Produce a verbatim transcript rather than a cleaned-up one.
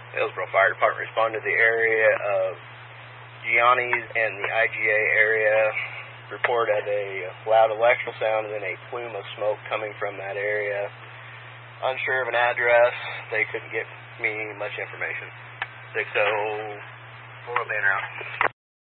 Hillsboro Fire Department responded to the area of Gianni's and the I G A area. Reported a loud electrical sound and then a plume of smoke coming from that area. Unsure of an address, they couldn't get me much information. six oh four, banner out.